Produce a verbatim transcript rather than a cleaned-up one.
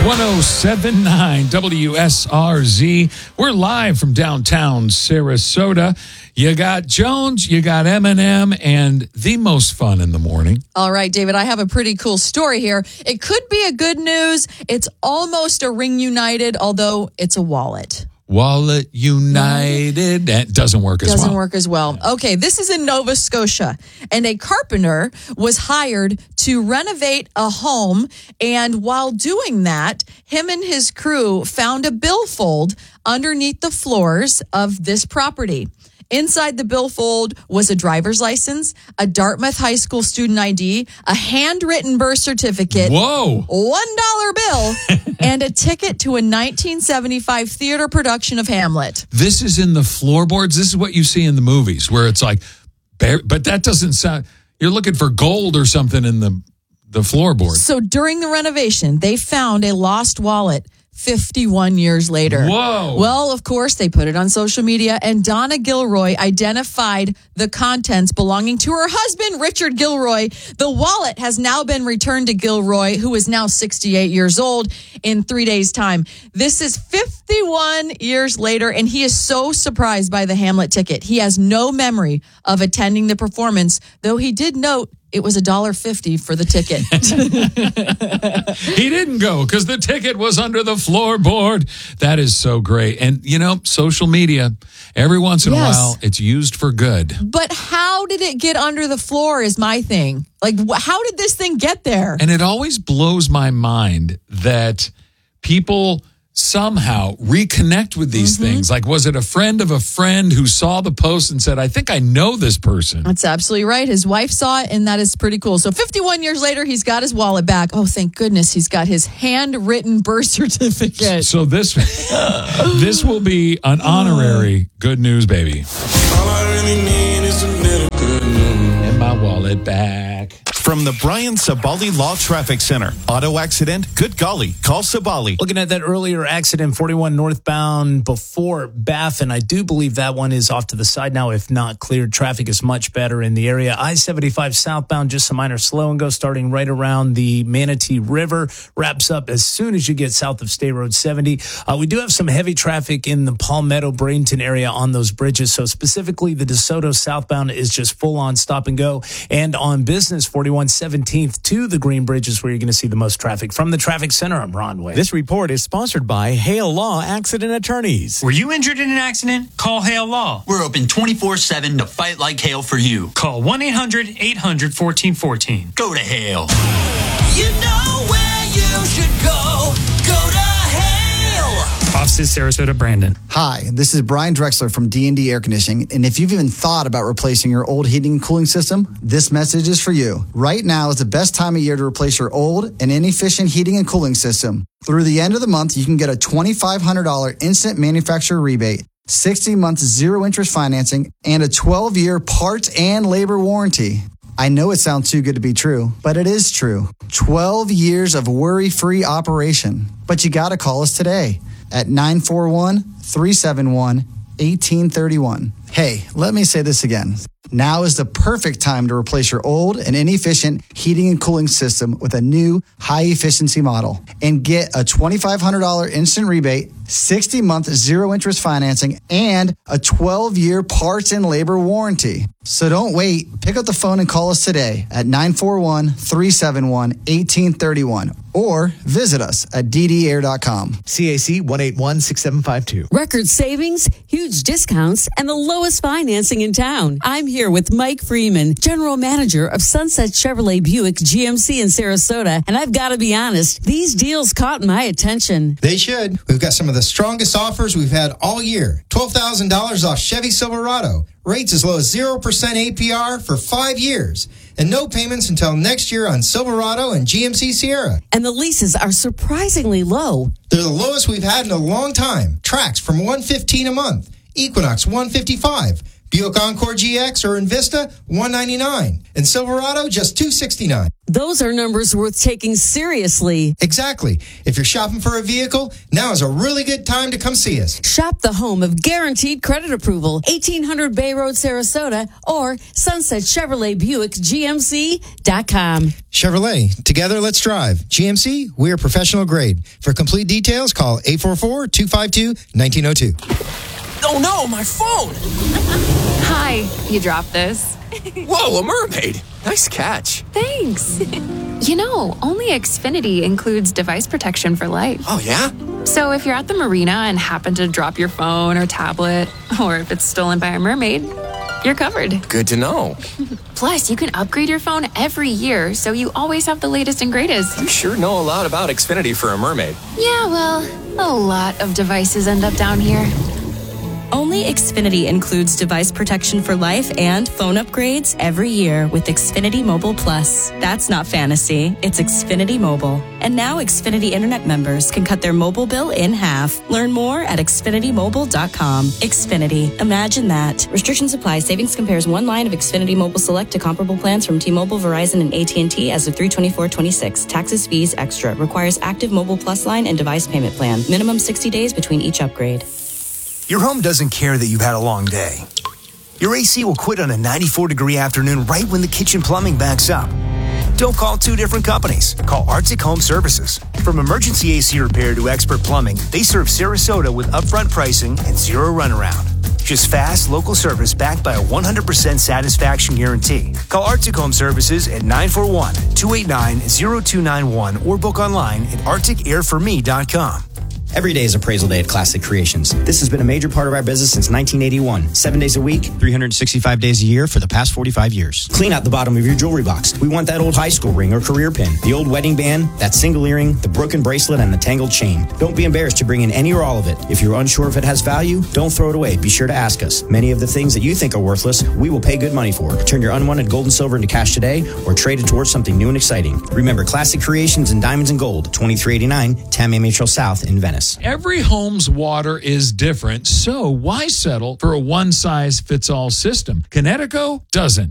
one oh seven point nine W S R Z. We're live from downtown Sarasota. You got Jones, you got Eminem, and the most fun in the morning. All right, David, I have a pretty cool story here. It could be a good news. It's almost a Ring United, although it's a wallet. Wallet United. That doesn't work as well. Doesn't work as well. Okay, this is in Nova Scotia, and a carpenter was hired to renovate a home, and while doing that, him and his crew found a billfold underneath the floors of this property. Inside the billfold was a driver's license, a Dartmouth High School student I D, a handwritten birth certificate, Whoa. one dollar bill, and a ticket to a nineteen seventy-five theater production of Hamlet. This is in the floorboards. This is what you see in the movies where it's like, but that doesn't sound, you're looking for gold or something in the, the floorboard. So during the renovation, they found a lost wallet fifty-one years later. Whoa. Well, of course, they put it on social media, and Donna Gilroy identified the contents belonging to her husband, Richard Gilroy. The wallet has now been returned to Gilroy, who is now sixty-eight years old, in three days' time. This is fifty-one years later, and he is so surprised by the Hamlet ticket. He has no memory of attending the performance, though he did note it was one dollar fifty for the ticket. He didn't go because the ticket was under the floorboard. That is so great. And, you know, social media, every once in Yes. a while, it's used for good. But how did it get under the floor is my thing. Like, wh- how did this thing get there? And it always blows my mind that people somehow reconnect with these Mm-hmm. things. Like, was it a friend of a friend who saw the post and said, I think I know this person? That's absolutely right. His wife saw it, and that is pretty cool. So fifty-one years later, he's got his wallet back. Oh, thank goodness. He's got his handwritten birth certificate. So this this will be an honorary good news, baby. All I really need is a little good news. And my wallet back. From the Brian Sabali Law Traffic Center. Auto accident? Good golly. Call Sabali. Looking at that earlier accident, forty-one northbound before Baffin. I do believe that one is off to the side now, if not cleared. Traffic is much better in the area. I seventy-five southbound, just some minor slow and go starting right around the Manatee River. Wraps up as soon as you get south of State Road seventy. Uh, we do have some heavy traffic in the Palmetto, Bradenton area on those bridges. So specifically, the DeSoto southbound is just full on stop and go. And on Business, forty-one seventeenth to the Green Bridge is where you're going to see the most traffic. From the Traffic Center, I'm Ron Wade. This report is sponsored by Hale Law Accident Attorneys. Were you injured in an accident? Call Hale Law. We're open twenty-four seven to fight like Hale for you. Call one eight hundred eight hundred fourteen fourteen. Go to Hale. You know where you should go. Go to Hale. Offices, Sarasota, Brandon. Hi, this is Brian Drexler from D and D Air Conditioning, and if you've even thought about replacing your old heating and cooling system, this message is for you. Right now is the best time of year to replace your old and inefficient heating and cooling system. Through the end of the month, you can get a twenty-five hundred dollars instant manufacturer rebate, sixty months zero-interest financing, and a twelve-year parts and labor warranty. I know it sounds too good to be true, but it is true. twelve years of worry-free operation. But you got to call us today at nine four one, three seven one, one eight three one. Hey, let me say this again. Now is the perfect time to replace your old and inefficient heating and cooling system with a new high-efficiency model and get a twenty-five hundred dollars instant rebate, sixty month zero-interest financing, and a twelve-year parts and labor warranty. So don't wait. Pick up the phone and call us today at nine four one, three seven one, one eight three one or visit us at d d air dot com. C A C one eight one six seven five two. Record savings, huge discounts, and the lowest financing in town. I'm here with Mike Freeman, General Manager of Sunset Chevrolet Buick G M C in Sarasota. And I've got to be honest, these deals caught my attention. They should. We've got some of the strongest offers we've had all year. twelve thousand dollars off Chevy Silverado. Rates as low as zero percent A P R for five years. And no payments until next year on Silverado and G M C Sierra. And the leases are surprisingly low. They're the lowest we've had in a long time. Trax from one hundred fifteen dollars a month. Equinox one hundred fifty-five dollars. Buick Encore G X or Envista, one ninety-nine. And Silverado, just two sixty-nine. Those are numbers worth taking seriously. Exactly. If you're shopping for a vehicle, now is a really good time to come see us. Shop the home of guaranteed credit approval, eighteen hundred Bay Road, Sarasota, or Sunset Chevrolet Buick G M C dot com. Chevrolet, together let's drive. G M C, we are professional grade. For complete details, call eight four four, two five two, one nine zero two. Oh no, my phone! Hi, you dropped this. Whoa, a mermaid! Nice catch. Thanks. You know, only Xfinity includes device protection for life. Oh, yeah? So if you're at the marina and happen to drop your phone or tablet, or if it's stolen by a mermaid, you're covered. Good to know. Plus, you can upgrade your phone every year, so you always have the latest and greatest. You sure know a lot about Xfinity for a mermaid. Yeah, well, a lot of devices end up down here. Only Xfinity includes device protection for life and phone upgrades every year with Xfinity Mobile Plus. That's not fantasy, it's Xfinity Mobile. And now Xfinity Internet members can cut their mobile bill in half. Learn more at Xfinity Mobile dot com. Xfinity, imagine that. Restrictions apply. Savings compares one line of Xfinity Mobile Select to comparable plans from T-Mobile, Verizon, and A T and T as of three twenty-four twenty-six. Taxes, fees, extra. Requires active Mobile Plus line and device payment plan. Minimum sixty days between each upgrade. Your home doesn't care that you've had a long day. Your A C will quit on a ninety-four degree afternoon right when the kitchen plumbing backs up. Don't call two different companies. Call Arctic Home Services. From emergency A C repair to expert plumbing, they serve Sarasota with upfront pricing and zero runaround. Just fast, local service backed by a one hundred percent satisfaction guarantee. Call Arctic Home Services at nine four one, two eight nine, zero two nine one or book online at arctic air for me dot com. Every day is appraisal day at Classic Creations. This has been a major part of our business since nineteen eighty-one. Seven days a week, three hundred sixty-five days a year for the past forty-five years. Clean out the bottom of your jewelry box. We want that old high school ring or career pin, the old wedding band, that single earring, the broken bracelet, and the tangled chain. Don't be embarrassed to bring in any or all of it. If you're unsure if it has value, don't throw it away. Be sure to ask us. Many of the things that you think are worthless, we will pay good money for. Turn your unwanted gold and silver into cash today or trade it towards something new and exciting. Remember, Classic Creations in Diamonds and Gold, twenty-three eighty-nine Tam M H L South in Venice. Every home Home's water is different, so why settle for a one-size-fits-all system? Connecticut doesn't.